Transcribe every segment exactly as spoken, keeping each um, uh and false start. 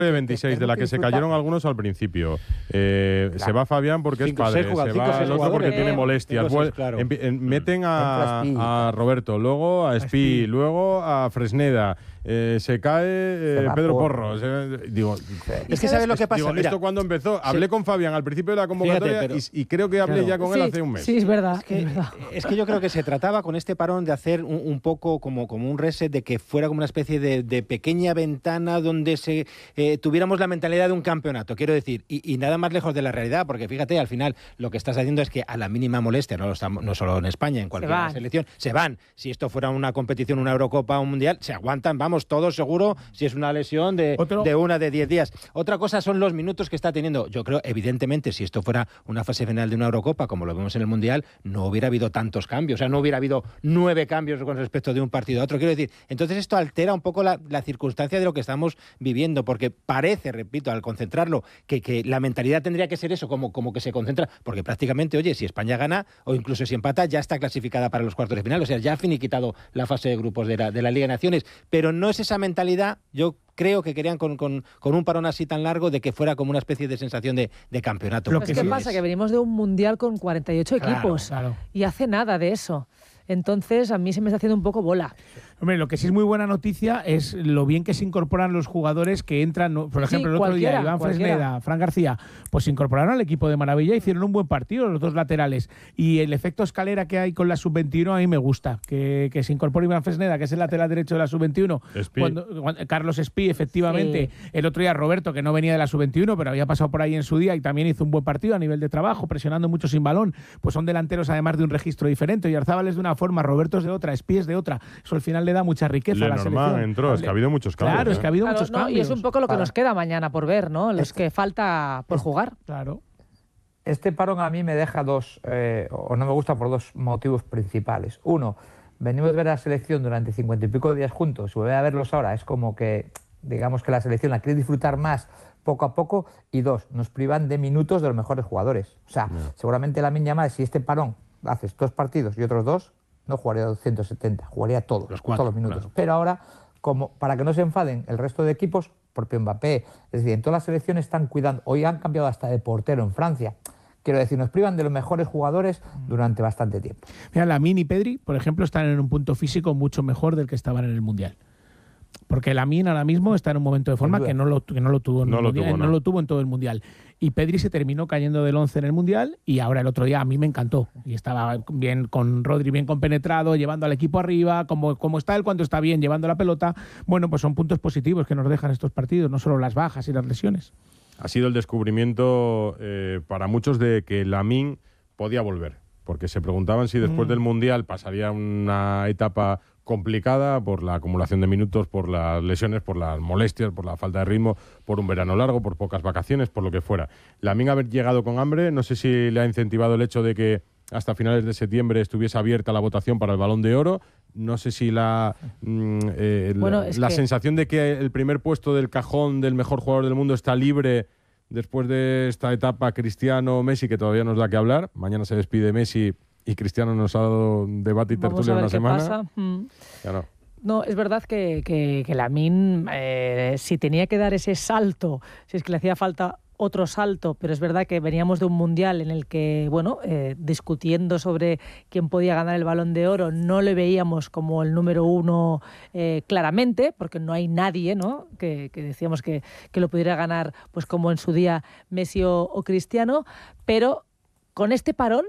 veintiséis, de la que se cayeron algunos al principio. Eh, claro. Se va Fabián porque cinco, es padre, se va el otro porque eh, tiene molestias. Cinco, seis, claro. en, en, meten a, a Roberto, luego a Espí, luego a Fresneda. Eh, se cae eh, se Pedro Porro. Se, digo, es que sabes lo que pasa. Digo, Mira, esto cuando empezó, hablé sí. con Fabián al principio de la convocatoria. Fíjate, pero, y, y creo que hablé claro. ya con sí, él hace un mes. Sí, es verdad. Es que, es verdad. Es que yo creo que se trataba con este parón de hacer un, un poco como, como un reset, de que fuera como una especie de, de pequeña ventana donde se eh, tuviéramos la mentalidad de un campeonato, quiero decir, y, y nada más lejos de la realidad, porque fíjate, al final lo que estás haciendo es que a la mínima molestia, no, estamos, no solo en España, en cualquier selección, se van. Si esto fuera una competición, una Eurocopa, un Mundial, se aguantan, vamos, todos seguro. Si es una lesión de, de una de diez días. Otra cosa son los minutos que está teniendo. Yo creo, evidentemente, si esto fuera una fase final de una Eurocopa, como lo vemos en el Mundial, no hubiera habido tantos cambios. O sea, no hubiera habido nueve cambios con respecto de un partido a otro. Quiero decir, entonces esto altera un poco la, la circunstancia de lo que estamos viviendo, porque parece, repito, al concentrarlo, que, que la mentalidad tendría que ser eso, como, como que se concentra, porque prácticamente, oye, si España gana, o incluso si empata, ya está clasificada para los cuartos de final. O sea, ya ha finiquitado la fase de grupos de la, de la Liga de Naciones. Pero no es esa mentalidad. Yo creo que querían con, con, con un parón así tan largo de que fuera como una especie de sensación de, de campeonato. Lo que ¿Qué sí pasa? Es. Que venimos de un mundial con cuarenta y ocho claro, equipos claro. y hace nada de eso. Entonces, a mí se me está haciendo un poco bola. Hombre, lo que sí es muy buena noticia es lo bien que se incorporan los jugadores que entran. Por ejemplo, sí, el otro día, Iván cualquiera. Fresneda, Fran García, pues se incorporaron al equipo de maravilla, hicieron un buen partido los dos laterales. Y el efecto escalera que hay con la sub veintiuno a mí me gusta. Que, que se incorpore Iván Fresneda, que es el lateral derecho de la sub veintiuno. Cuando, cuando, Carlos Espí, efectivamente. Sí. El otro día Roberto, que no venía de la sub veintiuno, pero había pasado por ahí en su día y también hizo un buen partido a nivel de trabajo, presionando mucho sin balón. Pues son delanteros además de un registro diferente. Y Arzábal es de una forma, Roberto es de otra, Espí es de otra. Eso al final le da mucha riqueza. Lenormand entró, es que ha habido muchos cambios. Claro, ¿eh? es que ha habido claro, muchos no, cambios. Y es un poco lo que Para. nos queda mañana por ver, ¿no? Los este, que falta por jugar. Claro. Este parón a mí me deja dos, eh, o no me gusta por dos motivos principales. Uno, venimos de ver la selección durante cincuenta y pico días juntos, y volver a verlos ahora es como que, digamos que la selección la quiere disfrutar más poco a poco. Y dos, nos privan de minutos de los mejores jugadores. O sea, no. seguramente Lamine Yamal, si este parón haces dos partidos y otros dos, no jugaría doscientos setenta, jugaría todos, los cuatro, todos los minutos. Claro. Pero ahora, como para que no se enfaden el resto de equipos, propio Mbappé, es decir, en todas las selecciones están cuidando, hoy han cambiado hasta de portero en Francia. Quiero decir, nos privan de los mejores jugadores durante bastante tiempo. Mira, Lamine y Pedri, por ejemplo, están en un punto físico mucho mejor del que estaban en el Mundial. Porque Lamine ahora mismo está en un momento de forma que no lo, que no lo tuvo en no el lo mundial, tuvo, no. no lo tuvo en todo el Mundial. Y Pedri se terminó cayendo del once en el Mundial y ahora el otro día a mí me encantó. Y estaba bien con Rodri, bien compenetrado, llevando al equipo arriba, como, como está él cuando está bien, llevando la pelota. Bueno, pues son puntos positivos que nos dejan estos partidos, no solo las bajas y las lesiones. Ha sido el descubrimiento eh, para muchos de que Lamine podía volver, porque se preguntaban si después mm. del Mundial pasaría una etapa complicada por la acumulación de minutos, por las lesiones, por las molestias, por la falta de ritmo, por un verano largo, por pocas vacaciones, por lo que fuera. Lamine haber llegado con hambre, no sé si le ha incentivado el hecho de que hasta finales de septiembre estuviese abierta la votación para el Balón de Oro. No sé si la, mm, eh, bueno, la, la que... sensación de que el primer puesto del cajón del mejor jugador del mundo está libre después de esta etapa Cristiano-Messi, que todavía nos da que hablar. Mañana se despide Messi y Cristiano nos ha dado debate y tertulia una semana. Pasa. Mm. Ya no. No, es verdad que, que, que Lamine, eh, si tenía que dar ese salto, si es que le hacía falta otro salto, pero es verdad que veníamos de un mundial en el que, bueno, eh, discutiendo sobre quién podía ganar el Balón de Oro, no le veíamos como el número uno eh, claramente, porque no hay nadie, ¿no?, que, que decíamos que, que lo pudiera ganar, pues como en su día Messi o, o Cristiano, pero con este parón,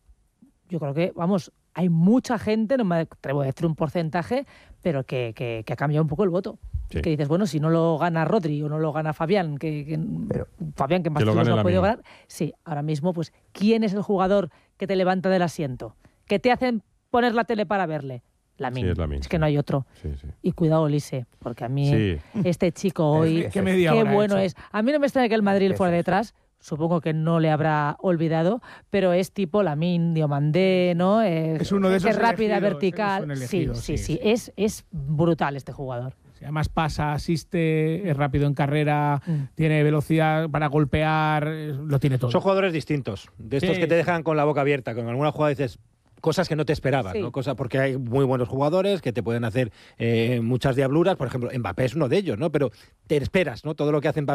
yo creo que, vamos, hay mucha gente, no me atrevo a decir un porcentaje, pero que, que, que ha cambiado un poco el voto. Sí. Que dices, bueno, si no lo gana Rodri o no lo gana Fabián, que, que pero, Fabián que más que títulos no ha podido ganar, sí, ahora mismo, pues, ¿quién es el jugador que te levanta del asiento? Que te hacen poner la tele para verle. Lamine. Sí, es, Lamine, es que sí. no hay otro. Sí, sí. Y cuidado, Lise, porque a mí sí. este chico hoy, es, qué, qué bueno es. A mí no me extraña que el Madrid fuera detrás. Supongo que no le habrá olvidado, pero es tipo Lamine, Diomandé, ¿no? Es, es uno de esos es rápida, elegidos, vertical. Elegidos, sí, sí, sí, sí, sí. Es, es brutal este jugador. Además pasa, asiste, es rápido en carrera, mm. tiene velocidad para golpear, lo tiene todo. Son jugadores distintos, de estos sí. que te dejan con la boca abierta, con alguna jugada dices, cosas que no te esperabas, sí. ¿no? Cosas, porque hay muy buenos jugadores que te pueden hacer eh, muchas diabluras. Por ejemplo, Mbappé es uno de ellos, ¿no? Pero te esperas, ¿no? Todo lo que hace Mbappé